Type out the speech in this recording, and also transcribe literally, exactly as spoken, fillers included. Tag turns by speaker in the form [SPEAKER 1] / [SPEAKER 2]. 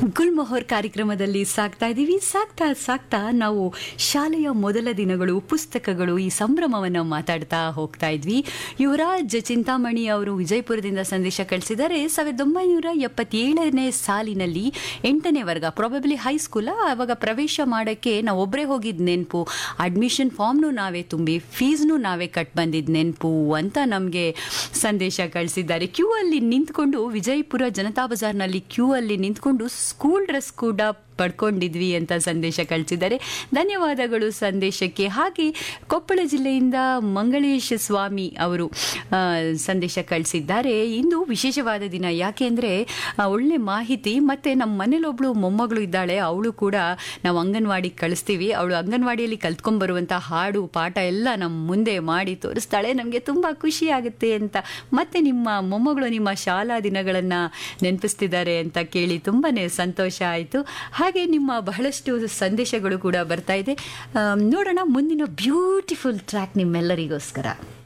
[SPEAKER 1] ಗುಲ್ಮೊಹರ್ ಕಾರ್ಯಕ್ರಮದಲ್ಲಿ ಸಾಕ್ತಾ ಇದ್ದೀವಿ. ಸಾಕ್ತಾ ಸಾಕ್ತಾ ನಾವು ಶಾಲೆಯ ಮೊದಲ ದಿನಗಳು, ಪುಸ್ತಕಗಳು, ಈ ಸಂಭ್ರಮವನ್ನು ಮಾತಾಡ್ತಾ ಹೋಗ್ತಾ ಇದ್ವಿ. ಯುವರಾಜ್ ಚಿಂತಾಮಣಿ ಅವರು ವಿಜಯಪುರದಿಂದ ಸಂದೇಶ ಕಳಿಸಿದ್ದಾರೆ. ಸಾವಿರದ ಒಂಬೈನೂರ ಎಪ್ಪತ್ತೇಳನೇ ಸಾಲಿನಲ್ಲಿ ಎಂಟನೇ ವರ್ಗ, ಪ್ರಾಬಬ್ಲಿ ಹೈಸ್ಕೂಲ, ಆವಾಗ ಪ್ರವೇಶ ಮಾಡೋಕ್ಕೆ ನಾವು ಒಬ್ಬರೇ ಹೋಗಿದ್ದು ನೆನಪು. ಅಡ್ಮಿಷನ್ ಫಾರ್ಮ್ನು ನಾವೇ ತುಂಬಿ, ಫೀಸ್ನು ನಾವೇ ಕಟ್ ಬಂದಿದ್ದು ನೆನಪು ಅಂತ ನಮಗೆ ಸಂದೇಶ ಕಳಿಸಿದ್ದಾರೆ. ಕ್ಯೂ ಅಲ್ಲಿ ನಿಂತ್ಕೊಂಡು, ವಿಜಯಪುರ ಜನತಾ ಬಜಾರ್ನಲ್ಲಿ ಕ್ಯೂ ಅಲ್ಲಿ ನಿಂತ್ಕೊಂಡು ಸ್ಕೂಲ್ ಡ್ರೆಸ್ ಕೂಡ ಪಡ್ಕೊಂಡಿದ್ವಿ ಅಂತ ಸಂದೇಶ ಕಳಿಸಿದ್ದಾರೆ. ಧನ್ಯವಾದಗಳು ಸಂದೇಶಕ್ಕೆ. ಹಾಗೆ ಕೊಪ್ಪಳ ಜಿಲ್ಲೆಯಿಂದ ಮಂಗಳೇಶ್ ಸ್ವಾಮಿ ಅವರು ಸಂದೇಶ ಕಳಿಸಿದ್ದಾರೆ. ಇಂದು ವಿಶೇಷವಾದ ದಿನ, ಯಾಕೆ ಅಂದರೆ ಒಳ್ಳೆ ಮಾಹಿತಿ. ಮತ್ತು ನಮ್ಮ ಮನೇಲೊಬ್ಳು ಮೊಮ್ಮಗಳು ಇದ್ದಾಳೆ, ಅವಳು ಕೂಡ ನಾವು ಅಂಗನವಾಡಿಗೆ ಕಳಿಸ್ತೀವಿ. ಅವಳು ಅಂಗನವಾಡಿಯಲ್ಲಿ ಕಲ್ತ್ಕೊಂಡ್ಬರುವಂಥ ಹಾಡು ಪಾಠ ಎಲ್ಲ ನಮ್ಮ ಮುಂದೆ ಮಾಡಿ ತೋರಿಸ್ತಾಳೆ. ನಮಗೆ ತುಂಬ ಖುಷಿ ಆಗುತ್ತೆ ಅಂತ. ಮತ್ತು ನಿಮ್ಮ ಮೊಮ್ಮಗಳು ನಿಮ್ಮ ಶಾಲಾ ದಿನಗಳನ್ನು ನೆನಪಿಸ್ತಿದ್ದಾರೆ ಅಂತ ಕೇಳಿ ತುಂಬಾ ಸಂತೋಷ ಆಯಿತು. ಹಾಗೆ ನಿಮ್ಮ ಬಹಳಷ್ಟು ಸಂದೇಶಗಳು ಕೂಡ ಬರ್ತಾ ಇದೆ. ನೋಡೋಣ ಮುಂದಿನ ಬ್ಯೂಟಿಫುಲ್ ಟ್ರ್ಯಾಕ್ ನಿಮ್ಮೆಲ್ಲರಿಗೋಸ್ಕರ.